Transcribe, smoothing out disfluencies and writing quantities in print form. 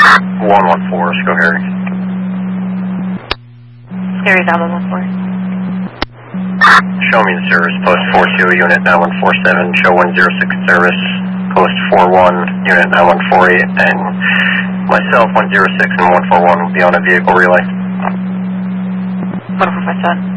114, go Harry. Harry, down 114. Show me the service, post 42, unit 9147, show 106 service, post 41, unit 9148, and myself, 106 and 141 will be on a vehicle relay. 1457.